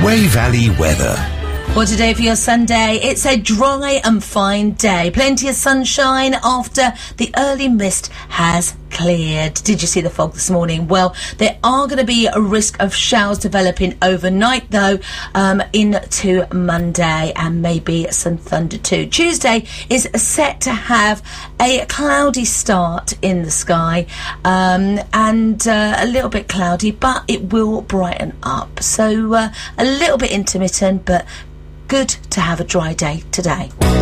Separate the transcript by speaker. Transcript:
Speaker 1: Grey Valley weather.
Speaker 2: Well, today for your Sunday, it's a dry and fine day. Plenty of sunshine after the early mist has cleared. Did you see the fog this morning? Well, there are going to be a risk of showers developing overnight, though, into Monday, and maybe some thunder too. Tuesday is set to have a cloudy start in the sky, and a little bit cloudy, but it will brighten up. So a little bit intermittent, but good to have a dry day today.